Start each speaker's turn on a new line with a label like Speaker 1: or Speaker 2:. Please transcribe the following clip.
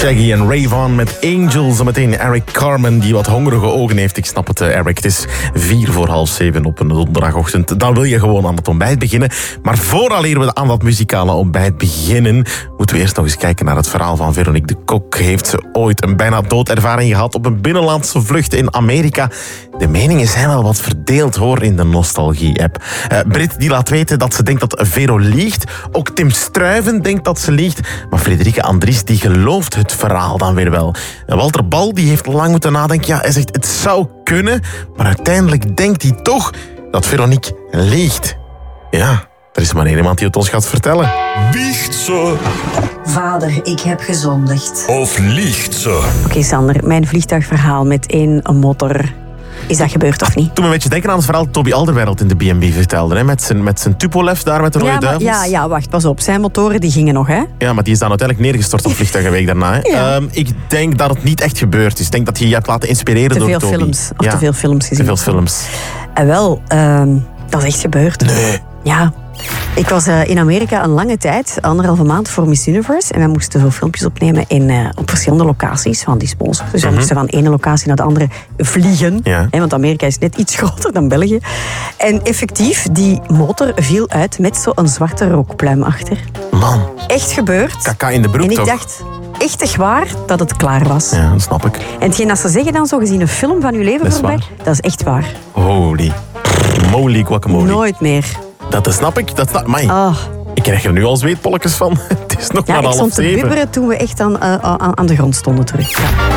Speaker 1: Shaggy en Rayvon met Angel. Zometeen Eric Carmen die wat hongerige ogen heeft. Ik snap het, Eric. Het is 6:45 op een donderdagochtend. Dan wil je gewoon aan het ontbijt beginnen. Maar vooraleer we aan dat muzikale ontbijt beginnen, moeten we eerst nog eens kijken naar het verhaal van Veronique de Kok. Heeft ze ooit een bijna doodervaring gehad op een binnenlandse vlucht in Amerika? De meningen zijn wel wat verdeeld, hoor, in de Nostalgie-app. Brit die laat weten dat ze denkt dat Vero liegt. Ook Tim Struiven denkt dat ze liegt. Maar Frederike Andries die gelooft het verhaal dan weer wel. Walter Bal die heeft lang moeten nadenken. Ja, hij zegt het zou kunnen. Maar uiteindelijk denkt hij toch dat Veronique liegt. Ja, er is maar één iemand die het ons gaat vertellen.
Speaker 2: Wiegt ze?
Speaker 3: Vader, ik heb gezondigd.
Speaker 2: Of liegt ze?
Speaker 4: Oké, Sander, mijn vliegtuigverhaal met één motor. Is dat gebeurd of niet?
Speaker 1: Toen me een beetje denken aan het verhaal dat Toby Alderweireld in de B&B vertelde. Hè? Met zijn Tupolev daar met de rode duivels.
Speaker 4: Ja, wacht, pas op. Zijn motoren die gingen nog, hè?
Speaker 1: Ja, maar die is dan uiteindelijk neergestort op het vliegtuig een week daarna. Hè?
Speaker 4: Ja.
Speaker 1: Ik denk dat het niet echt gebeurd is. Ik denk dat je je hebt laten inspireren door Toby.
Speaker 4: Te veel films gezien.
Speaker 1: Te veel films.
Speaker 4: En wel, dat is echt gebeurd.
Speaker 1: Nee.
Speaker 4: Ja. Ik was in Amerika een lange tijd, 1,5 maand voor Miss Universe. En wij moesten zo filmpjes opnemen op verschillende locaties van die sponsors. Dus wij moesten van de ene locatie naar de andere vliegen.
Speaker 1: Ja.
Speaker 4: Want Amerika is net iets groter dan België. En effectief, die motor viel uit met zo'n zwarte rookpluim achter.
Speaker 1: Man,
Speaker 4: Echt gebeurd.
Speaker 1: kaka in de broek
Speaker 4: En ik
Speaker 1: toch?
Speaker 4: dacht echt waar dat het klaar was.
Speaker 1: Ja, dat snap ik.
Speaker 4: En hetgeen dat ze zeggen dan zo gezien een film van uw leven
Speaker 1: Dat is
Speaker 4: voorbij,
Speaker 1: waar.
Speaker 4: dat is echt waar.
Speaker 1: Holy moly guacamole.
Speaker 4: Nooit meer.
Speaker 1: Dat snap ik. Amai.
Speaker 4: Ah.
Speaker 1: Ik krijg er nu al zweetpolletjes van. Het is nog
Speaker 4: Ja,
Speaker 1: maar
Speaker 4: ik
Speaker 1: half
Speaker 4: stond te
Speaker 1: 7.
Speaker 4: bibberen toen we echt aan de grond stonden terug. Ja.